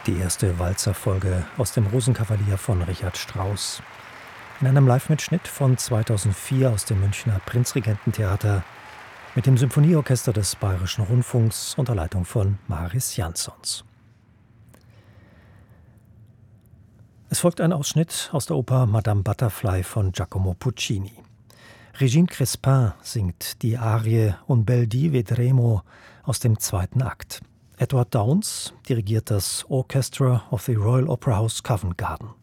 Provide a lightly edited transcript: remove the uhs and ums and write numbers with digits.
Die erste Walzerfolge aus dem Rosenkavalier von Richard Strauss. In einem Live-Mitschnitt von 2004 aus dem Münchner Prinzregententheater mit dem Symphonieorchester des Bayerischen Rundfunks unter Leitung von Maris Jansons. Es folgt ein Ausschnitt aus der Oper Madame Butterfly von Giacomo Puccini. Regine Crespin singt die Arie Un bel dì vedremo aus dem zweiten Akt. Edward Downes dirigiert das Orchestra of the Royal Opera House Covent Garden.